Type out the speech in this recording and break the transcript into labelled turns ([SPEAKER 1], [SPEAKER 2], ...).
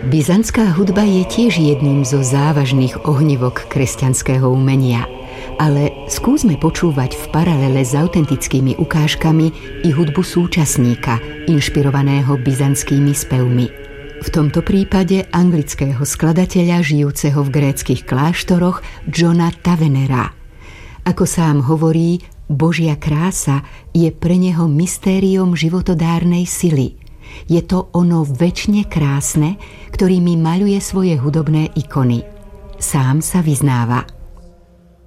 [SPEAKER 1] Byzantská hudba je tiež jedným zo závažných ohnívok kresťanského umenia. Ale skúsme počúvať v paralele s autentickými ukážkami i hudbu súčasníka, inšpirovaného byzantskými spevmi. V tomto prípade anglického skladateľa žijúceho v gréckych kláštoroch Johna Tavenera. Ako sám hovorí, Božia krása je pre neho mystériom životodárnej sily. Je to ono večne krásne, ktorými maľuje svoje hudobné ikony. Sám sa vyznáva: